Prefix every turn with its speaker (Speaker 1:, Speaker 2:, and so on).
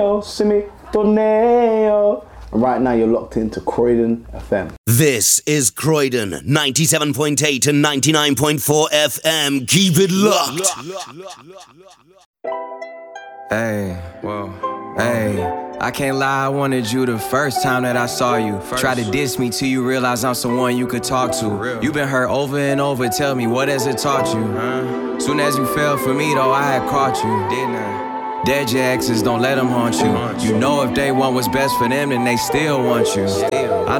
Speaker 1: Simi Torneo. And right now you're locked into Croydon FM.
Speaker 2: This is Croydon 97.8 and 99.4 FM. Keep it locked.
Speaker 3: Hey, hey, I can't lie, I wanted you the first time that I saw you. Try to diss me till you realize I'm someone you could talk to. You been hurt over and over, tell me, what has it taught you? Soon as you fell for me though, I had caught you, didn't I? Dead your exes, don't let them haunt you. You know if they want what's best for them, then they still want you. I